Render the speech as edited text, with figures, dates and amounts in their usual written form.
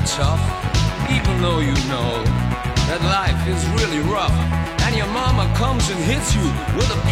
tough, even though you know that life is really rough, and your mama comes and hits you with a